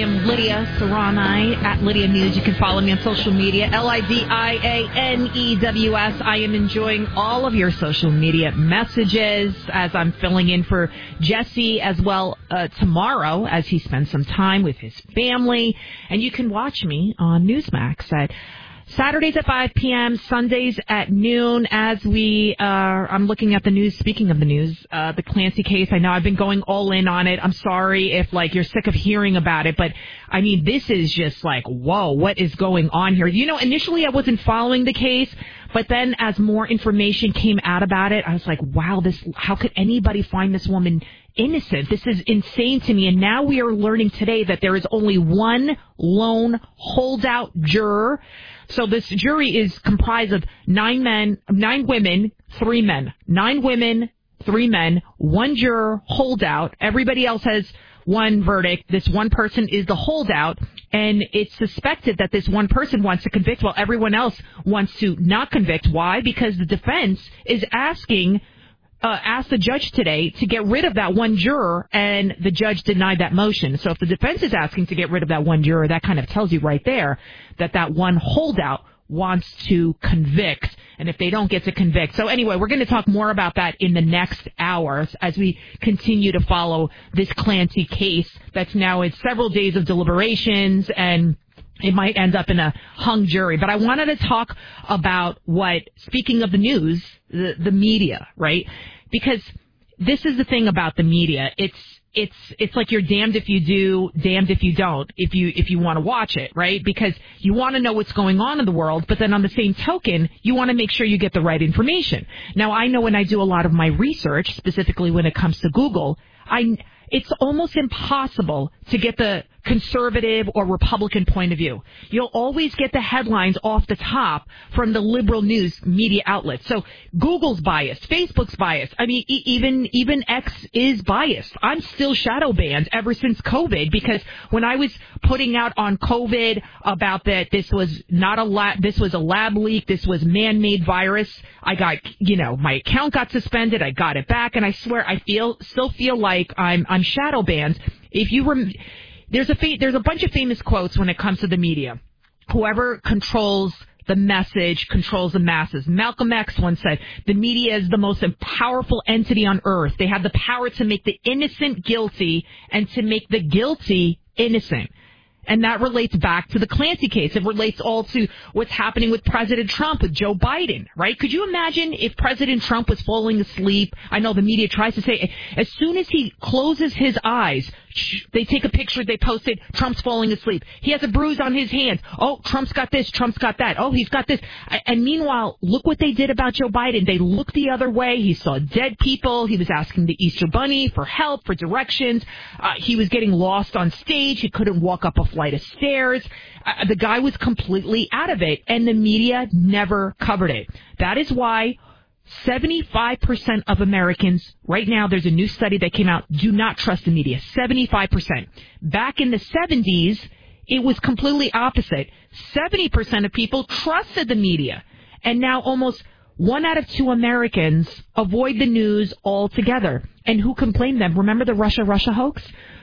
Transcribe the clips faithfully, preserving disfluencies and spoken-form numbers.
am Lydia Serrani at Lydia News. You can follow me on social media, L I D I A N E W S. I am enjoying all of your social media messages as I'm filling in for Jesse as well uh, tomorrow as he spends some time with his family. And you can watch me on Newsmax at Saturdays at five p.m., Sundays at noon as we are, I'm looking at the news. Speaking of the news, uh, the Clancy case, I know I've been going all in on it. I'm sorry if, like, you're sick of hearing about it, but, I mean, this is just like, whoa, what is going on here? You know, initially I wasn't following the case, but then as more information came out about it, I was like, wow, this, how could anybody find this woman innocent? This is insane to me. And now we are learning today that there is only one lone holdout juror. So this jury is comprised of nine men, nine women, three men. Nine women, three men, one juror, holdout. Everybody else has one verdict. This one person is the holdout, and it's suspected that this one person wants to convict while everyone else wants to not convict. Why? Because the defense is asking Uh, asked the judge today to get rid of that one juror, and the judge denied that motion. So if the defense is asking to get rid of that one juror, that kind of tells you right there that that one holdout wants to convict, and if they don't get to convict. So anyway, we're going to talk more about that in the next hours as we continue to follow this Clancy case that's now in several days of deliberations, and it might end up in a hung jury. But I wanted to talk about what, speaking of the news, the, the media, right? Because this is the thing about the media. It's it's it's like you're damned if you do, damned if you don't, if you if you want to watch it, right? Because you want to know what's going on in the world, but then on the same token, you want to make sure you get the right information. Now, I know when I do a lot of my research, specifically when it comes to Google, I it's almost impossible to get the conservative or Republican point of view. You'll always get the headlines off the top from the liberal news media outlets. So Google's biased, Facebook's biased. I mean, e- even even X is biased. I'm still shadow banned ever since COVID, because when I was putting out on COVID about that this was not a lab, this was a lab leak, this was man-made virus, I got, you know, my account got suspended, I got it back, and I swear I feel still feel like I'm I'm shadow banned. If you rem- There's a fa- there's a bunch of famous quotes when it comes to the media. Whoever controls the message controls the masses. Malcolm X once said, the media is the most powerful entity on earth. They have the power to make the innocent guilty and to make the guilty innocent. And that relates back to the Clancy case. It relates all to what's happening with President Trump, with Joe Biden, right? Could you imagine if President Trump was falling asleep? I know the media tries to say, as soon as he closes his eyes, they take a picture, they post it, Trump's falling asleep. He has a bruise on his hand. Oh, Trump's got this, Trump's got that. Oh, he's got this. And meanwhile, look what they did about Joe Biden. They looked the other way. He saw dead people. He was asking the Easter Bunny for help, for directions. Uh, he was getting lost on stage. He couldn't walk up a flight of stairs. Uh, the guy was completely out of it, and the media never covered it. That is why seventy-five percent of Americans, right now, there's a new study that came out, do not trust the media. seventy-five percent. Back in the seventies, it was completely opposite. seventy percent of people trusted the media. And now almost one out of two Americans avoid the news altogether. And who can blame them? Remember the Russia-Russia hoax?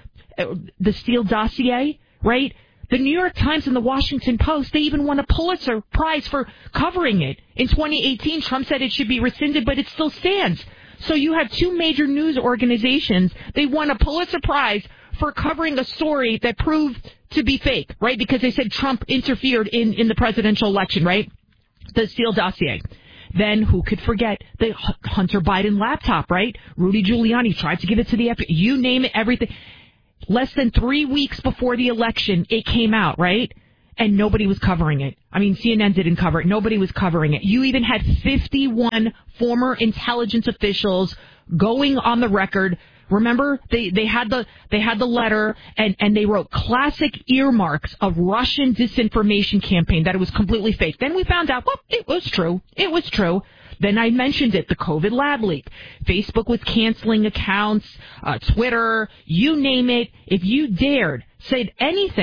The Steele dossier, right? The New York Times and the Washington Post, they even won a Pulitzer Prize for covering it. In twenty eighteen, Trump said it should be rescinded, but it still stands. So you have two major news organizations. They won a Pulitzer Prize for covering a story that proved to be fake, right? Because they said Trump interfered in, in the presidential election, right? The Steele dossier. Then who could forget the Hunter Biden laptop, right? Rudy Giuliani tried to give it to the F B I. You name it, everything. Less than three weeks before the election, it came out, right? And nobody was covering it. I mean, C N N didn't cover it. Nobody was covering it. You even had fifty-one former intelligence officials going on the record. Remember, they, they had the they had the letter, and, and they wrote classic earmarks of Russian disinformation campaign that it was completely fake. Then we found out, well, it was true. It was true. Then I mentioned it, the COVID lab leak. Facebook was canceling accounts, uh, Twitter, you name it. If you dared say anything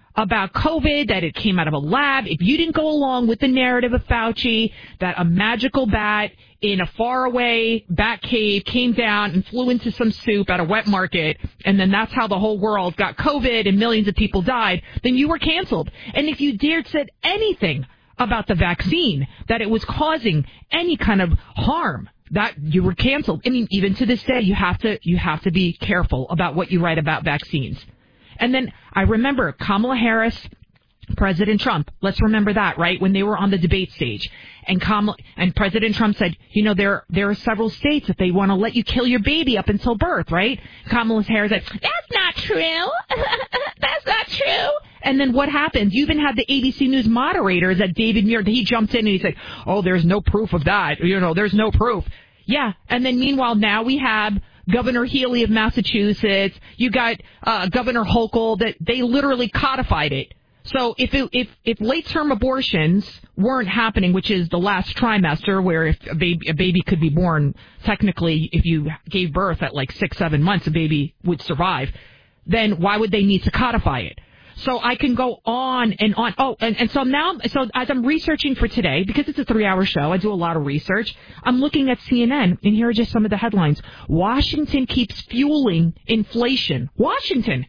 about COVID, that it came out of a lab, if you didn't go along with the narrative of Fauci, that a magical bat in a faraway bat cave came down and flew into some soup at a wet market, and then that's how the whole world got COVID and millions of people died, then you were canceled. And if you dared said anything about the vaccine, that it was causing any kind of harm, that you were canceled. I mean, even to this day, you have to you have to be careful about what you write about vaccines. And then I remember Kamala Harris, President Trump. Let's remember that, right? When they were on the debate stage, and Kamala and President Trump said, you know, there there are several states that they want to let you kill your baby up until birth, right? Kamala Harris said, that's not true. That's not true. And then what happens? You even had the A B C News moderators at David Muir. He jumped in and he said, oh, there's no proof of that. You know, there's no proof. Yeah. And then meanwhile, now we have Governor Healy of Massachusetts. You got uh, Governor Hochul, that they literally codified it. So if it, if if late-term abortions weren't happening, which is the last trimester, where if a baby, a baby could be born, technically, if you gave birth at like six, seven months, a baby would survive, then why would they need to codify it? So I can go on and on. Oh, and, and so now, so as I'm researching for today, because it's a three-hour show, I do a lot of research, I'm looking at C N N, and here are just some of the headlines. Washington keeps fueling inflation. Washington.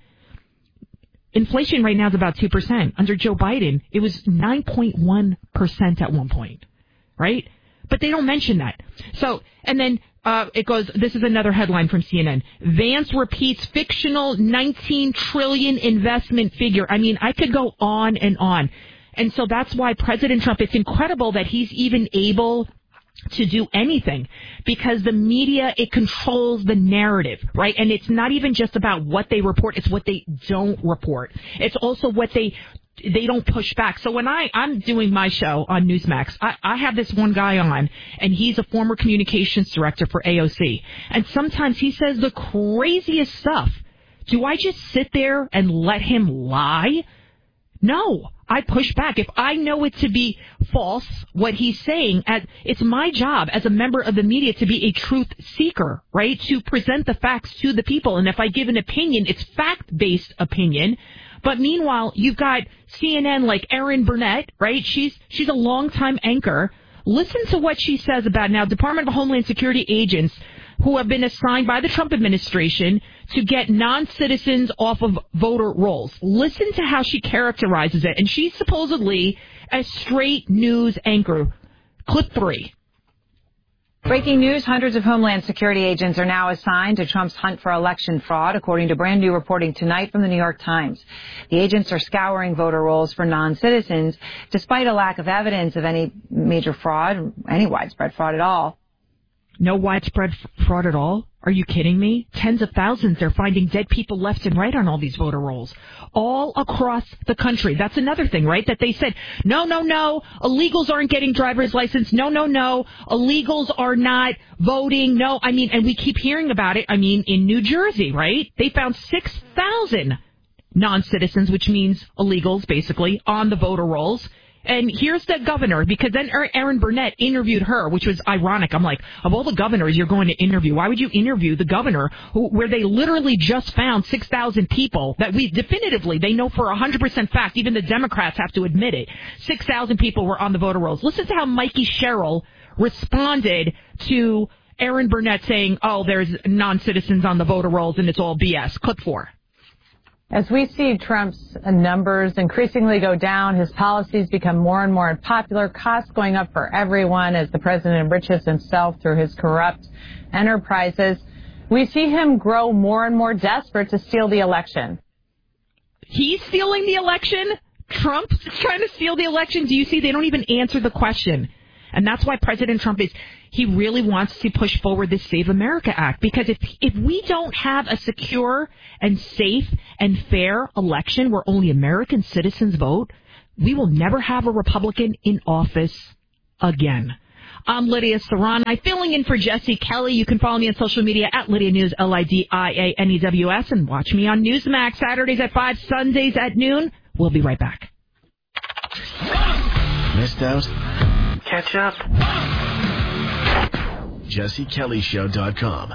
Inflation right now is about two percent. Under Joe Biden, it was nine point one percent at one point, right? But they don't mention that. So, and then uh, it goes, this is another headline from C N N. Vance repeats fictional nineteen trillion dollars investment figure. I mean, I could go on and on. And so that's why President Trump, it's incredible that he's even able to do anything, because the media, it controls the narrative, right? And it's not even just about what they report, it's what they don't report. It's also what they they don't push back. So when I, I'm doing my show on Newsmax, I, I have this one guy on, and he's a former communications director for A O C. And sometimes he says the craziest stuff. Do I just sit there and let him lie? No, I push back. If I know it to be false, what he's saying, as, it's my job as a member of the media to be a truth seeker, right? To present the facts to the people. And if I give an opinion, it's fact-based opinion. But meanwhile, you've got C N N like Erin Burnett, right? She's she's a longtime anchor. Listen to what she says about now Department of Homeland Security agents who have been assigned by the Trump administration to get non-citizens off of voter rolls. Listen to how she characterizes it. And she's supposedly a straight news anchor. Clip three. Breaking news, hundreds of Homeland Security agents are now assigned to Trump's hunt for election fraud, according to brand new reporting tonight from the New York Times. The agents are scouring voter rolls for non-citizens, despite a lack of evidence of any major fraud, any widespread fraud at all. No widespread f- fraud at all? Are you kidding me? Tens of thousands, they're finding dead people left and right on all these voter rolls. All across the country. That's another thing, right? That they said, no, no, no, illegals aren't getting driver's license. No, no, no, illegals are not voting. No, I mean, and we keep hearing about it. I mean, in New Jersey, right? They found six thousand non-citizens, which means illegals, basically, on the voter rolls. And here's the governor, because then Erin Burnett interviewed her, which was ironic. I'm like, of all the governors you're going to interview, why would you interview the governor who, where they literally just found six thousand people that we definitively, they know for one hundred percent fact, even the Democrats have to admit it, six thousand people were on the voter rolls. Listen to how Mikey Sherrill responded to Erin Burnett saying, oh, there's non-citizens on the voter rolls and it's all B S. Clip four. As we see Trump's numbers increasingly go down, his policies become more and more unpopular, costs going up for everyone as the president enriches himself through his corrupt enterprises, we see him grow more and more desperate to steal the election. He's stealing the election? Trump's trying to steal the election? Do you see? They don't even answer the question. And that's why President Trump is, he really wants to push forward this Save America Act. Because if if we don't have a secure and safe and fair election where only American citizens vote, we will never have a Republican in office again. I'm Lydia Serrano. I'm filling in for Jesse Kelly. You can follow me on social media at Lydia News, L I D I A N E W S, and watch me on Newsmax Saturdays at five, Sundays at noon. We'll be right back. Missed out? Catch up. Jesse Kelly Show dot com.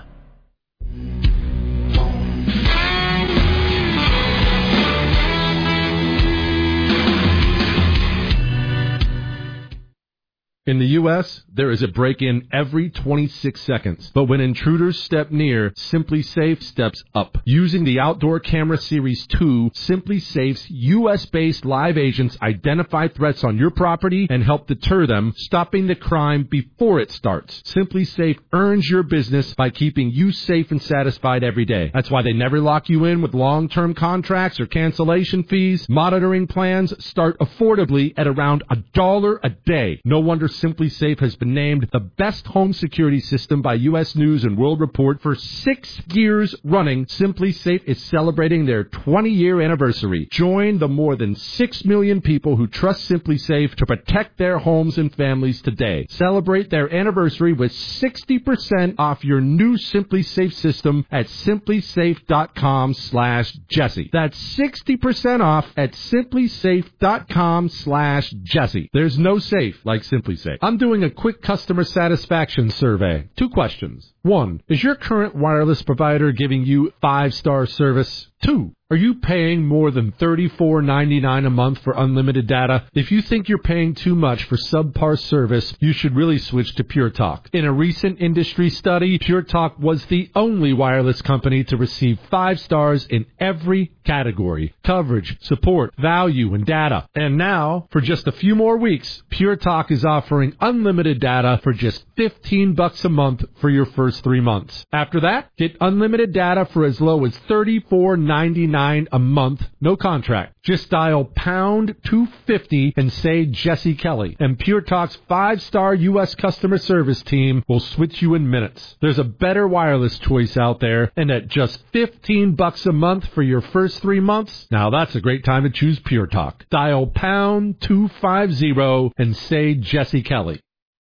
In the U S, there is a break-in every twenty-six seconds. But when intruders step near, SimpliSafe steps up. Using the Outdoor Camera Series two, SimpliSafe's U S-based live agents identify threats on your property and help deter them, stopping the crime before it starts. SimpliSafe earns your business by keeping you safe and satisfied every day. That's why they never lock you in with long-term contracts or cancellation fees. Monitoring plans start affordably at around a dollar a day. No wonder SimpliSafe has been named the best home security system by U S News and World Report for six years running. SimpliSafe is celebrating their twenty-year anniversary. Join the more than six million people who trust SimpliSafe to protect their homes and families today. Celebrate their anniversary with sixty percent off your new SimpliSafe system at SimpliSafe.com slash Jesse. That's sixty percent off at SimpliSafe.com slash Jesse. There's no safe like SimpliSafe. I'm doing a quick customer satisfaction survey. Two questions. One, is your current wireless provider giving you five-star service? Two, are you paying more than thirty-four ninety-nine a month for unlimited data? If you think you're paying too much for subpar service, you should really switch to Pure Talk. In a recent industry study, Pure Talk was the only wireless company to receive five stars in every category: coverage, support, value, and data. And now, for just a few more weeks, Pure Talk is offering unlimited data for just fifteen bucks a month for your first three months. After that, get unlimited data for as low as thirty-four ninety-nine a month, no contract. Just dial pound two fifty and say Jesse Kelly, and Pure Talk's five-star U S customer service team will switch you in minutes. There's a better wireless choice out there, and at just fifteen bucks a month for your first three months, now that's a great time to choose Pure Talk. Dial pound two fifty and say Jesse Kelly.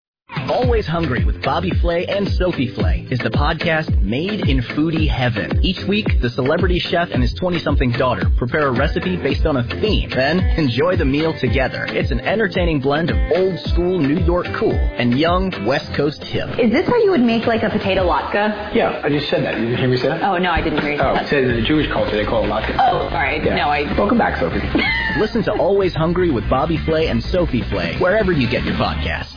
Always Hungry with Bobby Flay and Sophie Flay is the podcast made in foodie heaven. Each week, the celebrity chef and his twenty-something daughter prepare a recipe based on a theme, then enjoy the meal together. It's an entertaining blend of old-school New York cool and young West Coast hip. Is this how you would make, like, a potato latke? Yeah, I just said that. You didn't hear me say that? Oh, no, I didn't hear you say oh, that. Oh, so in the Jewish culture, they call it latke. Oh, all right. Yeah. No, I... Welcome back, Sophie. Listen to Always Hungry with Bobby Flay and Sophie Flay wherever you get your podcasts.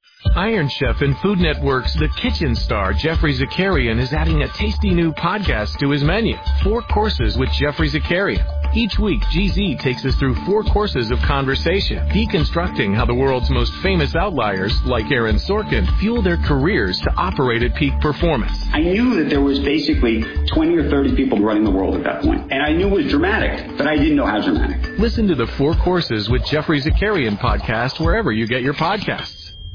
Iron Chef and Food Network's The Kitchen star, Jeffrey Zakarian, is adding a tasty new podcast to his menu, Four Courses with Jeffrey Zakarian. Each week, G Z takes us through four courses of conversation, deconstructing how the world's most famous outliers, like Aaron Sorkin, fuel their careers to operate at peak performance. I knew that there was basically twenty or thirty people running the world at that point, and I knew it was dramatic, but I didn't know how dramatic. Listen to the Four Courses with Jeffrey Zakarian podcast wherever you get your podcasts.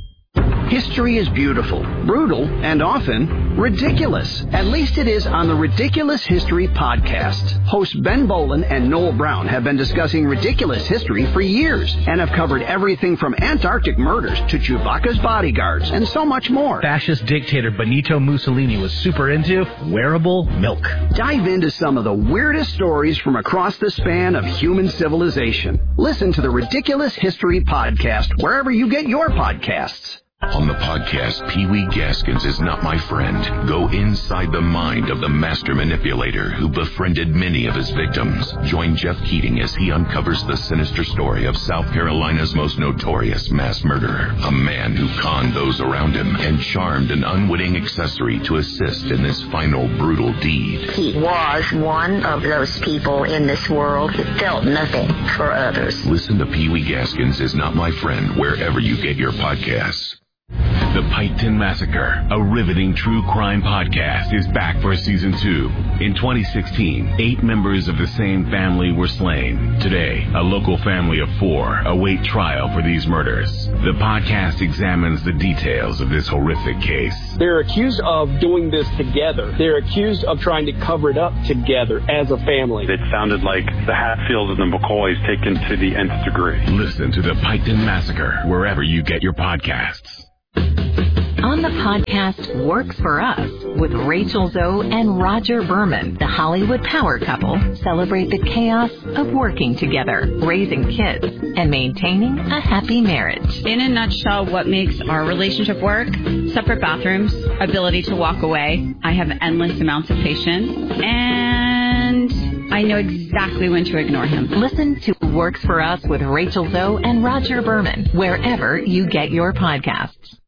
History is beautiful, brutal, and often ridiculous. At least it is on the Ridiculous History podcast. Hosts Ben Bolin and Noel Brown have been discussing ridiculous history for years and have covered everything from Antarctic murders to Chewbacca's bodyguards and so much more. Fascist dictator Benito Mussolini was super into wearable milk. Dive into some of the weirdest stories from across the span of human civilization. Listen to the Ridiculous History podcast wherever you get your podcasts. On the podcast, Pee Wee Gaskins Is Not My Friend, go inside the mind of the master manipulator who befriended many of his victims. Join Jeff Keating as he uncovers the sinister story of South Carolina's most notorious mass murderer, a man who conned those around him and charmed an unwitting accessory to assist in this final brutal deed. He was one of those people in this world who felt nothing for others. Listen to Pee Wee Gaskins Is Not My Friend wherever you get your podcasts. The Piketon Massacre, a riveting true crime podcast, is back for season two. In twenty sixteen, eight members of the same family were slain. Today, a local family of four await trial for these murders. The podcast examines the details of this horrific case. They're accused of doing this together. They're accused of trying to cover it up together as a family. It sounded like the Hatfields and the McCoys taken to the nth degree. Listen to The Piketon Massacre wherever you get your podcasts. On the podcast Works For Us with Rachel Zoe and Roger Berman, the Hollywood power couple celebrate the chaos of working together, raising kids, and maintaining a happy marriage. In a nutshell, what makes our relationship work? Separate bathrooms, ability to walk away. I have endless amounts of patience, and I know exactly when to ignore him. Listen to Works for Us with Rachel Zoe and Roger Berman, wherever you get your podcasts.